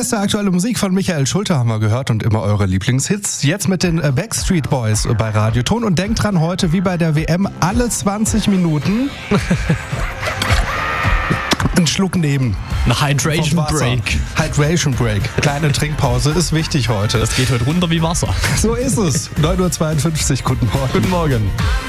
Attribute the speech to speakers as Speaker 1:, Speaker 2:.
Speaker 1: beste aktuelle Musik von Michael Schulte haben wir gehört und immer eure Lieblingshits. Jetzt mit den Backstreet Boys bei Radioton. Und denkt dran, heute wie bei der WM alle 20 Minuten einen Schluck nehmen.
Speaker 2: Eine Hydration Break.
Speaker 1: Hydration Break. Kleine Trinkpause ist wichtig heute.
Speaker 2: Das geht heute runter wie Wasser.
Speaker 1: So ist es. 9:52 Uhr. Guten Morgen.
Speaker 2: Guten Morgen.